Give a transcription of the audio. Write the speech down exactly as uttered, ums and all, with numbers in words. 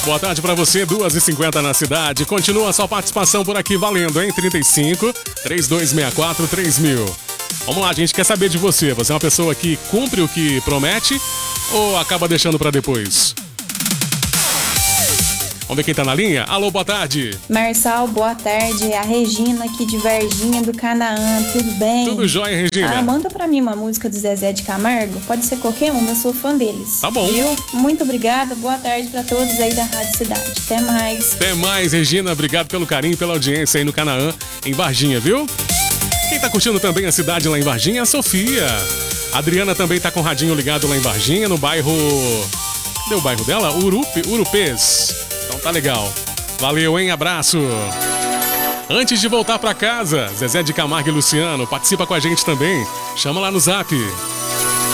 Boa tarde pra você, duas e cinquenta na cidade. Continua a sua participação por aqui valendo, hein? trinta e cinco, trinta e dois sessenta e quatro, três mil. Vamos lá, a gente quer saber de você. Você é uma pessoa que cumpre o que promete ou acaba deixando pra depois? Vamos ver quem tá na linha? Alô, boa tarde. Marçal, boa tarde. A Regina aqui de Varginha do Canaã, tudo bem? Tudo jóia, Regina? Ah, manda pra mim uma música do Zezé de Camargo. Pode ser qualquer uma, eu sou fã deles. Tá bom. Viu? Muito obrigada, boa tarde pra todos aí da Rádio Cidade. Até mais. Até mais, Regina. Obrigado pelo carinho, pela audiência aí no Canaã, em Varginha, viu? Quem tá curtindo também a cidade lá em Varginha é a Sofia. A Adriana também tá com o radinho ligado lá em Varginha, no bairro... Cadê o bairro dela? Urupe, Urupês. Então tá legal. Valeu, hein? Abraço. Antes de voltar pra casa, Zezé de Camargo e Luciano, participa com a gente também. Chama lá no zap.